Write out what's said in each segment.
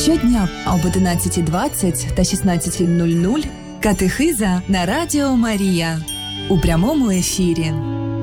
Щодня об 11:20 та 16:00 катехиза на Радіо Марія у прямому ефірі.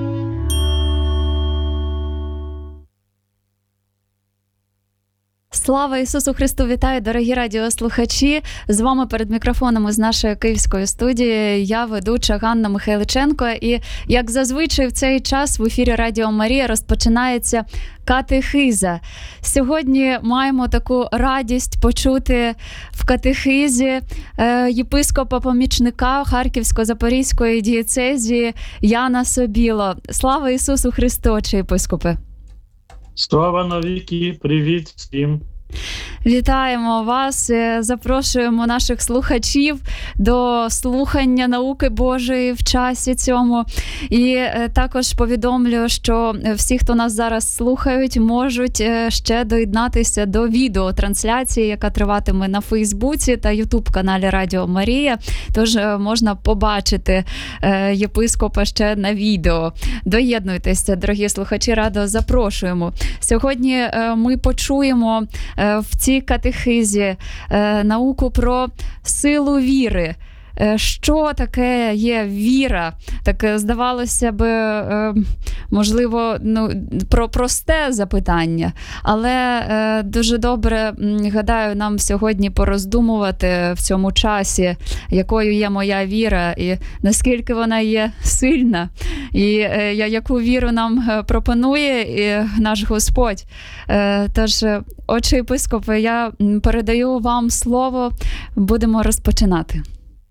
Слава Ісусу Христу! Вітаю, дорогі радіослухачі! З вами перед мікрофоном із нашої київської студії я, ведуча Ганна Михайличенко. І, як зазвичай, в цей час в ефірі Радіо Марія розпочинається катехиза. Сьогодні маємо таку радість почути в катехизі єпископа-помічника Харківсько-Запорізької дієцезії Яна Собіло. Слава Ісусу Христу, отче єпископе! Слава навіки, привіт всім. Вітаємо вас, запрошуємо наших слухачів до слухання науки Божої в часі цьому. І також повідомлю, що всі, хто нас зараз слухають, можуть ще доєднатися до відеотрансляції, яка триватиме на Фейсбуці та Ютуб-каналі Радіо Марія. Тож можна побачити єпископа ще на відео. Доєднуйтеся, дорогі слухачі, радо запрошуємо. Сьогодні ми почуємо в цій катехизі науку про силу віри. Що таке є віра? Так, здавалося б, можливо, про просте запитання, але дуже добре, гадаю, нам сьогодні пороздумувати в цьому часі, якою є моя віра і наскільки вона є сильна, і яку віру нам пропонує наш Господь. Тож, отче єпископе, я передаю вам слово, будемо розпочинати.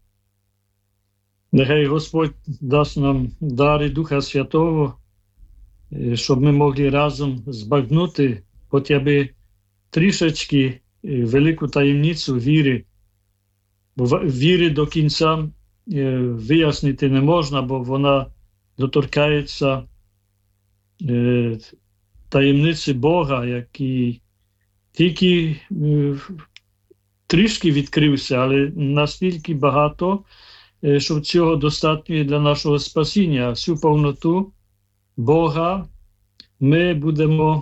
Нехай Господь дасть нам дари Духа Святого, щоб ми могли разом збагнути хоча б трішечки велику таємницю віри. Бо віри до кінця вияснити не можна, бо вона доторкається таємниці Бога, який тільки трішки відкрився, але настільки багато, що цього достатньо для нашого спасіння. Всю повноту Бога ми будемо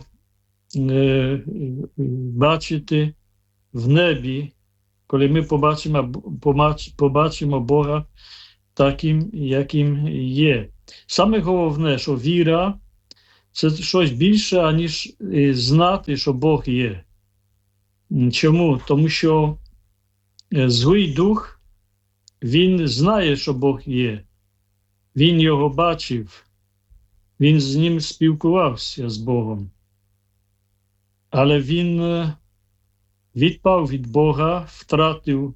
бачити в небі, коли ми побачимо Бога таким, яким є. Саме головне, що віра – це щось більше, аніж знати, що Бог є. Чому? Тому що злий дух, він знає, що Бог є. Він його бачив. Він з ним спілкувався, з Богом. Але він відпав від Бога, втратив.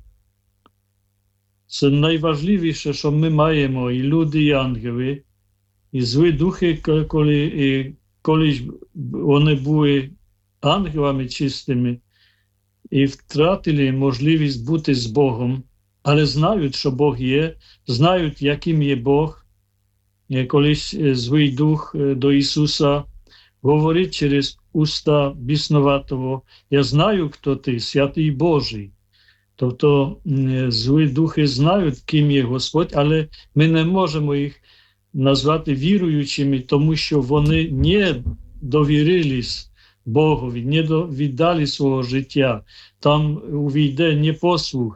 Це найважливіше, що ми маємо, і люди, і ангели. І злі духи, коли вони були ангелами чистими, і втратили можливість бути з Богом, але знають, що Бог є, знають, яким є Бог. Колись злий дух до Ісуса говорить через уста біснуватого: «Я знаю, хто ти, святий Божий». Тобто злі духи знають, ким є Господь, але ми не можемо їх назвати віруючими, тому що вони не довірились Богові, не віддали свого життя. Там увійде непослух,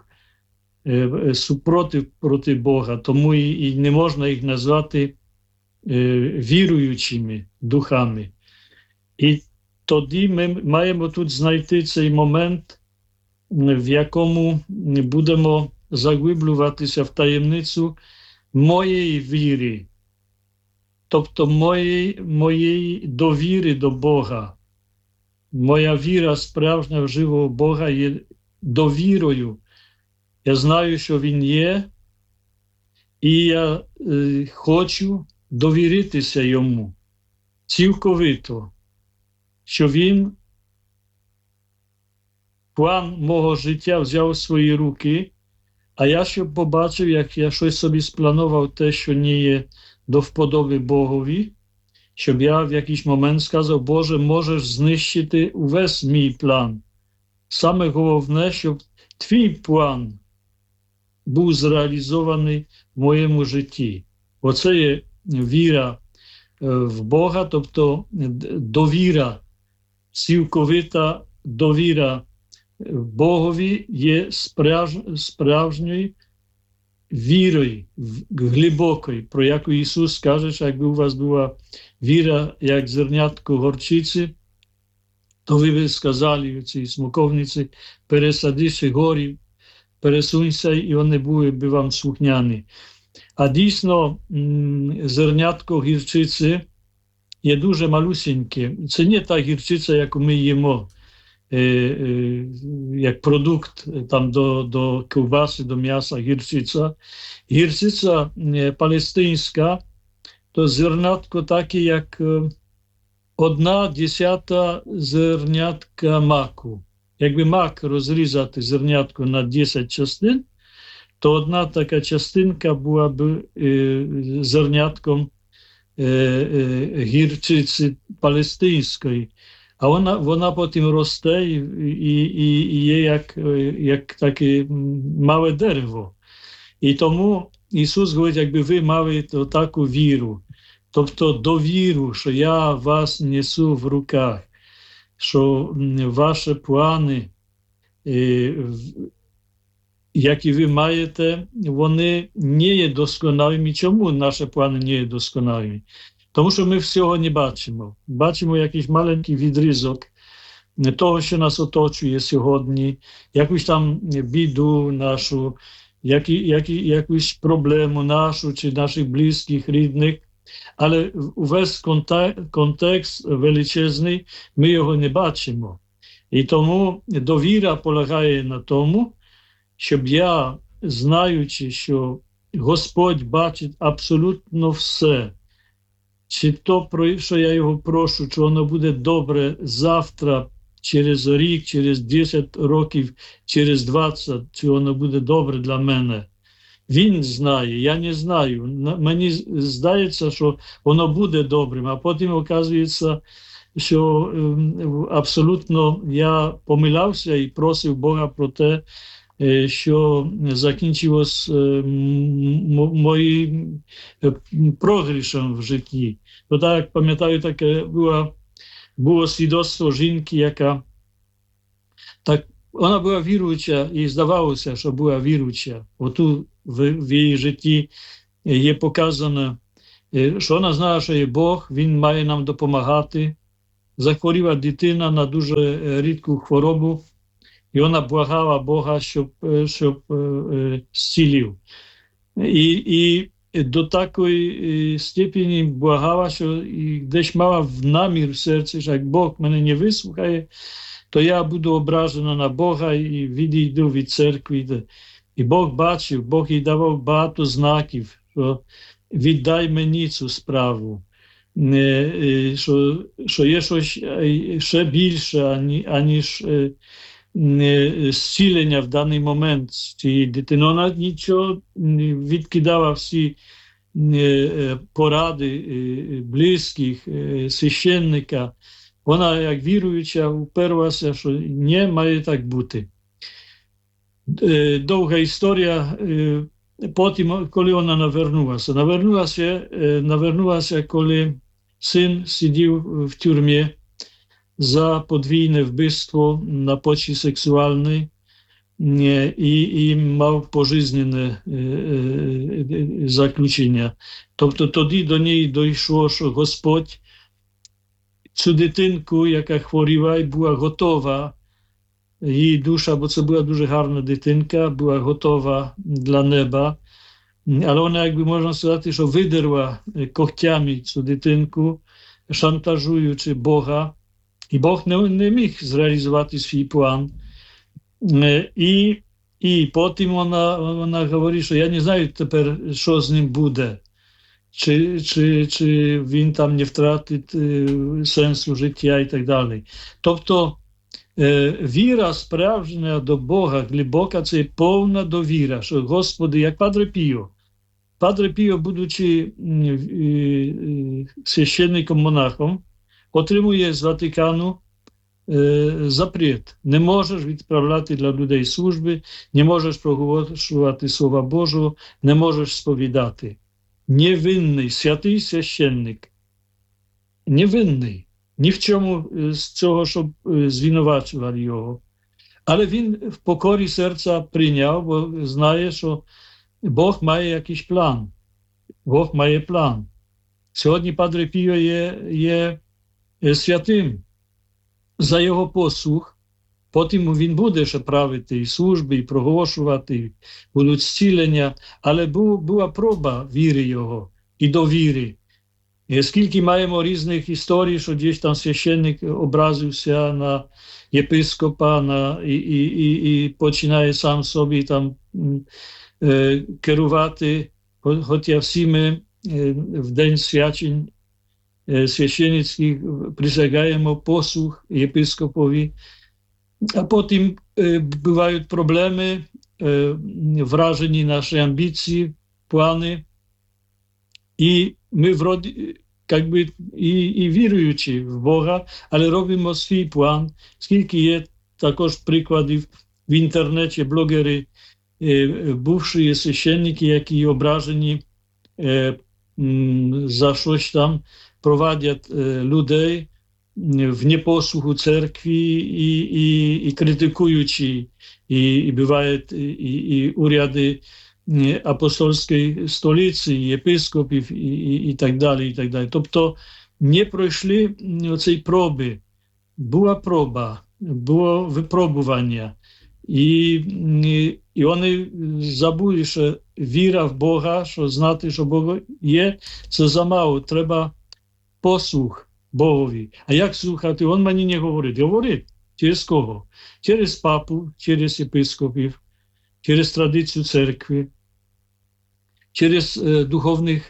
супротив проти Бога, тому і не можна їх назвати віруючими духами. І тоді ми маємо тут знайти цей момент, в якому будемо заглиблюватися в таємницю моєї віри, тобто моєї довіри до Бога. Моя віра справжня в живого Бога є довірою. Я знаю, що Він є, і я хочу довіритися Йому цілковито, що Він план мого життя взяв у свої руки, а я щоб побачив, як я щось собі спланував те, що не є до вподоби Богові, щоб я в якийсь момент сказав: Боже, можеш знищити увесь мій план. Саме головне, щоб твій план був зреалізований в моєму житті. Оце є віра в Бога, тобто довіра, цілковита довіра Богові є справжньою вірою, глибокою, про яку Ісус каже, що якби у вас була віра, як зернятко горчиці, то ви б сказали цій смоковниці, пересадися горі, пересунься, і вони були б вам слухняні. А дійсно, зернятко гірчиці є дуже малюсеньке. Це не та гірчиця, яку ми їмо, як продукт там до ковбаси, до м'яса, гірчиця. Гірчиця палестинська, то зернятко таке, як 1/10 зернятка маку. Якби мак розрізати зернятко на 10 частин, то одна така частинка була б зернятком гірчиці палестинської. А вона потім росте і є як таке мале дерево. І тому Ісус говорить, якби ви мали таку віру, тобто довіру, що я вас несу в руках, що ваші плани, які ви маєте, вони не є досконалими. Чому наші плани не є досконалими? Тому що ми всього не бачимо. Бачимо якийсь маленький відрізок того, що нас оточує сьогодні, якусь там біду нашу, якусь проблему нашу чи наших близьких, рідних. Але увесь контекст величезний, ми його не бачимо. І тому довіра полягає на тому, щоб я, знаючи, що Господь бачить абсолютно все, чи то, про що я його прошу, чи воно буде добре завтра, через рік, через 10 років, через 20, чи воно буде добре для мене. Він знає, я не знаю. Мені здається, що воно буде добрим, а потім оказується, що абсолютно я помилявся і просив Бога про те, що закінчилось моїм прогрішем в житті. То так, пам'ятаю, таке було свідоцтво жінки, яка так, вона була віруюча і здавалося, що була віруюча. Отут в її житті є показано, що вона знає, що є Бог, Він має нам допомагати. Захворіла дитина на дуже рідку хворобу, і вона благала Бога, щоб зцілив. І до такої степені благала, що десь мала в намір в серці, що як Бог мене не вислухає, то я буду ображена на Бога і відійду від церкви. І Бог бачив, Бог їй давав багато знаків, що віддай мені цю справу, що є щось ще більше, аніж зцілення в даний момент цієї дитини. Вона нічого відкидала, всі поради близьких, священника. Вона, як віруюча, уперлася, що не має так бути. Довга історія. Потім, коли вона навернулася, коли син сидів в тюрмі за подвійне вбивство на почві сексуальної і мав пожизненне заключення. Тобто тоді до неї дійшло, що Господь цю дитинку, яка хворіла і була готова, її душа, бо це була дуже гарна дитинка, була готова для неба, але вона, якби можна сказати, що видерла когтями цю дитинку, шантажуючи Бога, і Бог не міг зреалізувати свій план. І потім вона говорить, що я не знаю тепер, що з ним буде. Чи він там не втратить сенсу життя і так далі. Тобто віра справжня до Бога, глибока, це повна довіра, що Господи, як Падре Піо. Падре Піо, будучи священником-монахом, отримує з Ватикану запрет. Не можеш відправляти для людей служби, не можеш проголошувати Слова Божого, не можеш сповідати. Невинний, святий священник. Невинний. Ні в чому з цього, щоб звинувачували його. Але він в покорі серця прийняв, бо знає, що Бог має якийсь план. Бог має план. Сьогодні Падре Піо є святим. За його послух, потім він буде ще правити і служби, і проголошувати, будуть зцілення, але була проба віри його і довіри. І скільки маємо різних історій, що десь там священник образився на єпископа і починає сам собі там керувати, хоча всі ми в день свячень священницьких присягаємо послух єпископові, а потім бувають проблеми, вражені наші амбіції, плани, і ми вроді, якби і віруючи в Бога, але робимо свій план. Скільки є також прикладів в інтернеті, блогери, бувші священники, які ображені за щось там, провадять людей в непослуху церкві і критикуючи, і бувають і уряди апостольської столиці, єпископів і так далі, і так далі. Тобто не пройшли цієї проби. Була проба, було випробування. І вони забули, що віра в Бога, що знати, що Бог є, це замало. Треба послух Богові. А як слухати? Він мені не говорить. Говорить через кого? Через папу, через єпископів, через традицію церкви, через духовних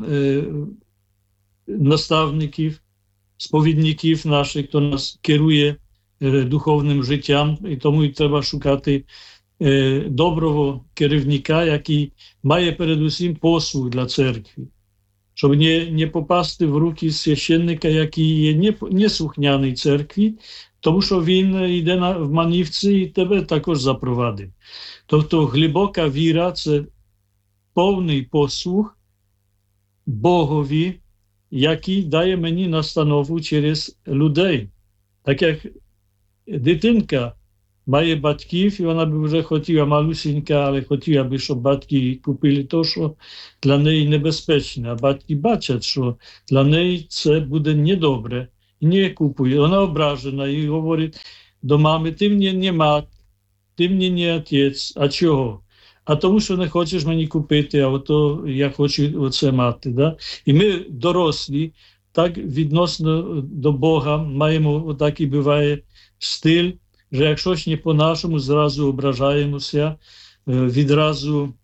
наставників, сповідників наших, хто нас керує духовним життям, і тому і треба шукати доброго керівника, який має передусім послух для церкви, щоб не попасти в руки священника, який є неслухняний церкві, тому що він йде в манівці і тебе також запровадить. Тобто глибока віра – це повний послух Богові, який дає мені настанову через людей. Так як дитинка має батьків, і вона б вже хотіла малюсінька, але хотіла б, щоб батьки купили те, що для неї небезпечне. А батьки бачать, що для неї це буде недобре. І не купує. Вона ображена і говорить до мами: ти мені не мать, ти мені не отець. А чого? А тому, що не хочеш мені купити, а ото я хочу оце мати. Да? І ми, дорослі, так відносно до Бога маємо, отакий буває стиль, що якщо ж не по-нашому, зразу ображаємося, відразу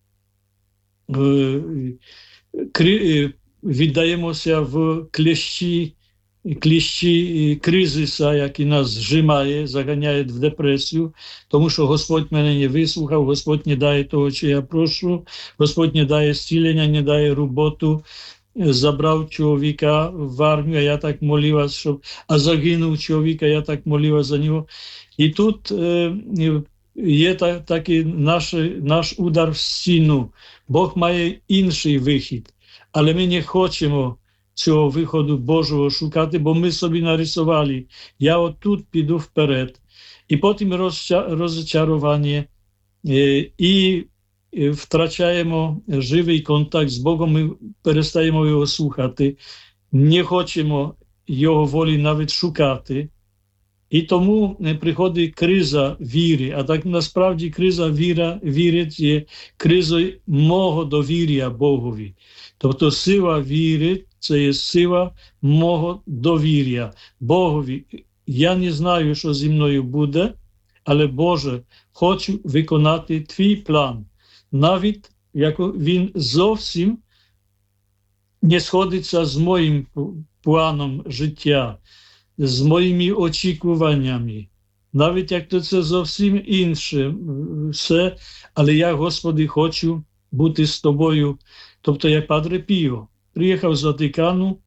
віддаємося в кліщі кризиса, який нас зжимає, заганяє в депресію, тому що Господь мене не вислухав, Господь не дає того, що я прошу, Господь не дає зцілення, не дає роботу, забрав чоловіка в армію, а я так молилась, а загинув чоловіка, я так молилась за нього. І тут є такий наш удар в стіну. Бог має інший вихід, але ми не хочемо цього виходу Божого шукати, бо ми собі нарисували: я отут піду вперед. І потім розчарування, і втрачаємо живий контакт з Богом, ми перестаємо його слухати, не хочемо його волі навіть шукати. І тому приходить криза віри. А так насправді криза віри є кризою мого довір'я Богові. Тобто сила віри – це є сила мого довір'я Богові. Я не знаю, що зі мною буде, але, Боже, хочу виконати Твій план. Навіть, як він зовсім не сходиться з моїм планом життя, з моїми очікуваннями. Навіть як то це зовсім інше все, але я, Господи, хочу бути з Тобою. Тобто, як Падре Піо приїхав з Ватикану,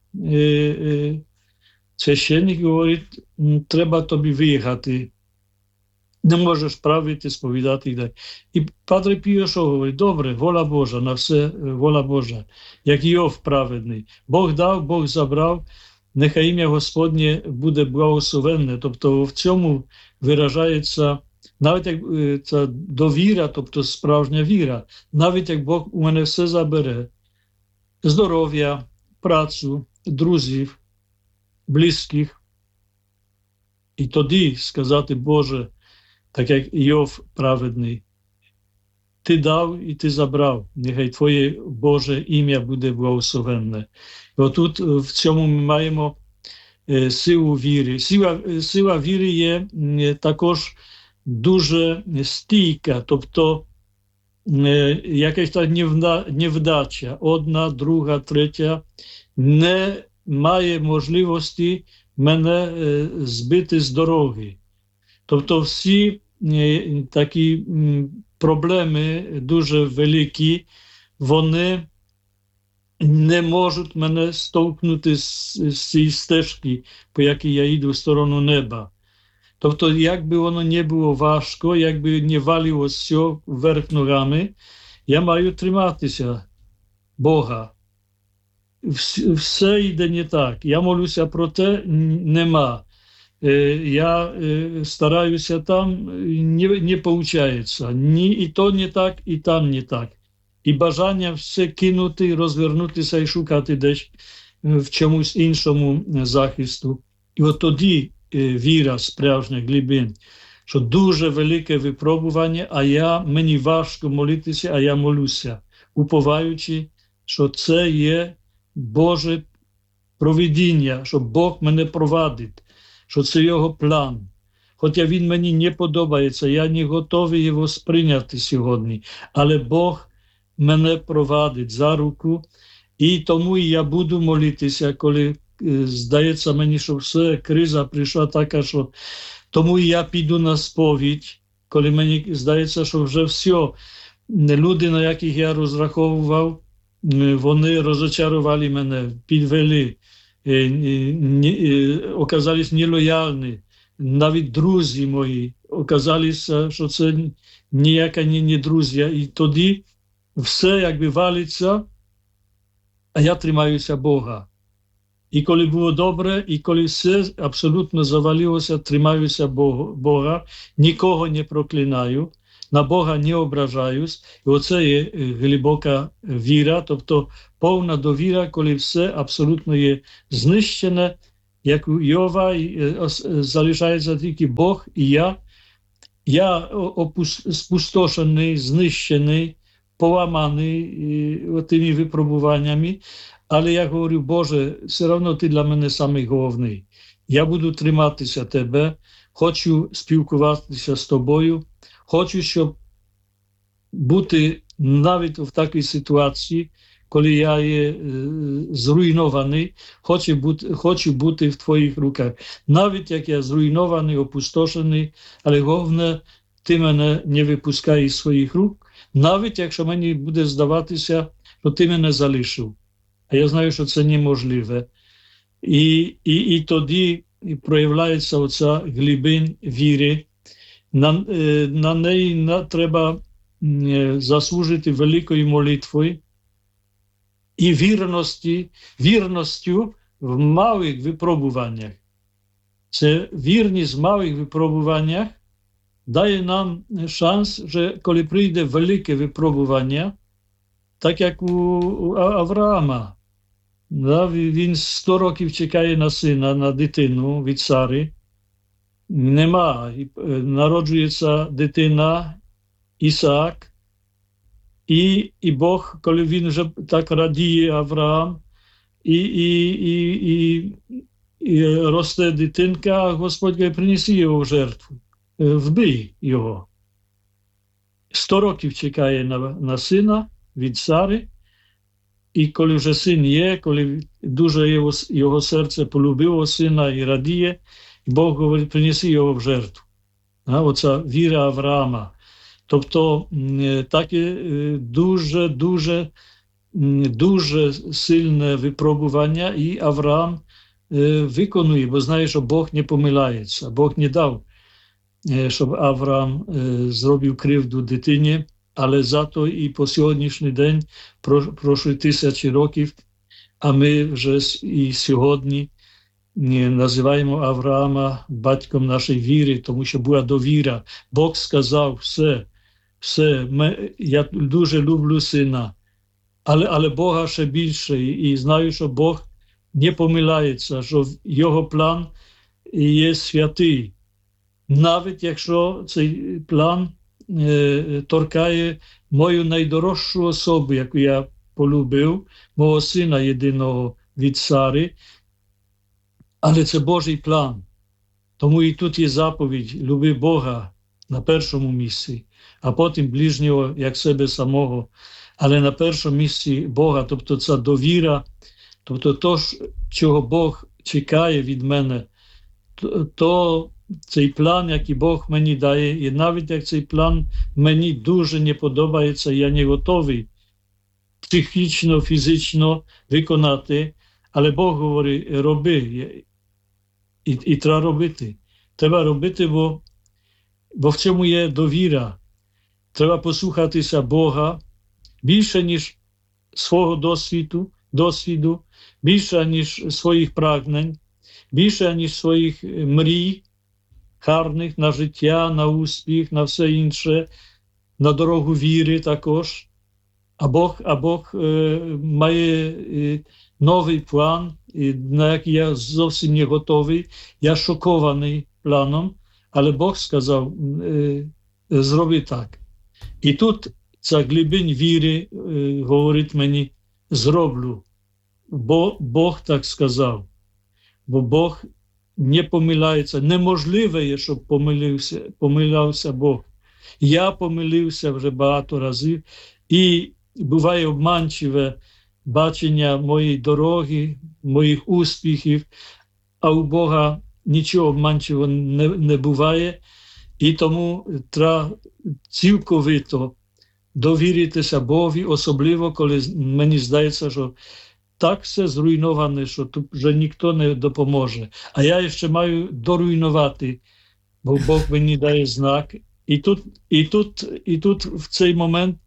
священник говорить: треба тобі виїхати, не можеш правити, сповідати і так. І Падре Піо що говорить? Добре, воля Божа, на все воля Божа, як Йов праведний. Бог дав, Бог забрав, нехай ім'я Господнє буде благословенне. Тобто в цьому виражається навіть як ця довіра, тобто справжня віра, навіть як Бог у мене все забере, здоров'я, працю, друзів, близьких, і тоді сказати, Боже, так як Йов праведний, Ти дав і Ти забрав, нехай Твоє Боже ім'я буде благословенне. І отут в цьому ми маємо силу віри. Сила віри є також дуже стійка, тобто якась та невдача, одна, друга, третя, не має можливості мене збити з дороги. Тобто всі такі проблеми дуже великі, вони не можуть мене стовкнути з цієї стежки, по якій я йду в сторону неба. Тобто, якби воно не було важко, якби не валило все вверх ногами, я маю триматися Бога. Все йде не так. Я молюся про те, нема. Я стараюся там, не виходить. І то не так, і там не так. І бажання все кинути, розвернутися і шукати десь в чомусь іншому захисту. І от тоді віра справжня, глибин, що дуже велике випробування, а мені важко молитися, а я молюся, уповаючи, що це є Боже провидіння, що Бог мене провадить, що це Його план. Хоча він мені не подобається, я не готовий його сприйняти сьогодні, але Бог мене провадить за руку, і тому я буду молитися, коли здається мені, що все, криза прийшла така, що тому я піду на сповідь, коли мені здається, що вже все, люди, на яких я розраховував, вони розочарували мене, підвели, оказались нелояльні, навіть друзі мої, оказалися, що це ніяка не друзі, і тоді все якби валиться, а я тримаюся Бога. І коли було добре, і коли все абсолютно завалилося, тримаюся Бога, нікого не проклинаю, на Бога не ображаюсь. І оце є глибока віра, тобто повна довіра, коли все абсолютно є знищене, як у Йова, залишається тільки Бог і я. Я спустошений, знищений, поламаний тими випробуваннями, але я говорю, Боже, все одно ти для мене самий головний. Я буду триматися тебе, хочу спілкуватися з тобою, хочу, щоб бути навіть в такій ситуації, коли я є зруйнований, хочу бути в твоїх руках. Навіть як я зруйнований, опустошений, але головне, ти мене не випускай із своїх рук, навіть якщо мені буде здаватися, що ти мене залишив. А я знаю, що це неможливе. І тоді проявляється оця глибин віри. На неї треба заслужити великою молитвою і вірністю в малих випробуваннях. Це вірність в малих випробуваннях дає нам шанс, що коли прийде велике випробування, так як у Авраама, він 100 років чекає на сина, на дитину від Сари, нема, народжується дитина Ісаак, і Бог, коли він вже так радіє Авраам, і росте дитинка, Господь каже, принеси його в жертву, вбий його. 100 років чекає на сина від Сари, і коли вже син є, коли дуже його серце полюбило сина і радіє, Бог говорить, принеси його в жертву. Оця віра Авраама. Тобто таке дуже сильне випробування, і Авраам виконує, бо знає, що Бог не помиляється. Бог не дав, щоб Авраам зробив кривду дитині, але зато і по сьогоднішній день пройшли 1000 років, а ми вже і сьогодні називаємо Авраама батьком нашої віри, тому що була довіра. Бог сказав, все, я дуже люблю сина, але Бога ще більше. І знаю, що Бог не помиляється, що його план є святий. Навіть якщо цей план торкає мою найдорожчу особу, яку я полюбив, мого сина єдиного від Сари, але це Божий план. Тому і тут є заповідь «Люби Бога» на першому місці, а потім ближнього, як себе самого. Але на першому місці Бога, тобто ця довіра, тобто то, чого Бог чекає від мене, то цей план, який Бог мені дає, і навіть як цей план мені дуже не подобається, я не готовий психічно, фізично виконати, але Бог говорить, роби, і треба робити. Треба робити, бо в цьому є довіра. Треба послухатися Бога більше, ніж свого досвіду, більше, ніж своїх прагнень, більше, ніж своїх мрій, гарних на життя, на успіх, на все інше, на дорогу віри також. А Бог має новий план, на який я зовсім не готовий. Я шокований планом, але Бог сказав, зроби так. І тут ця глибинь віри говорить мені, зроблю, бо Бог так сказав. Бо Бог не помиляється. Неможливо є, щоб помилявся Бог. Я помилився вже багато разів, і буває обманчиве бачення моєї дороги, моїх успіхів, а у Бога нічого обманчивого не буває, і тому треба цілковито довіритися Богові, особливо, коли мені здається, що так все зруйноване, що тут вже ніхто не допоможе. А я ще маю доруйнувати, бо Бог мені дає знак. І тут в цей момент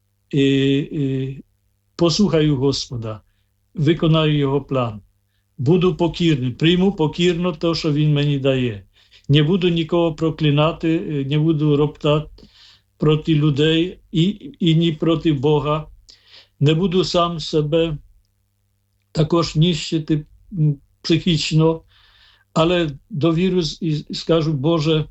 послухаю Господа, виконаю його план. Буду покірним, прийму покірно те, що він мені дає. Не буду нікого проклинати, не буду роптати проти людей і ні проти Бога. Не буду сам себе також нищити психічно, але довірю і скажу, Боже,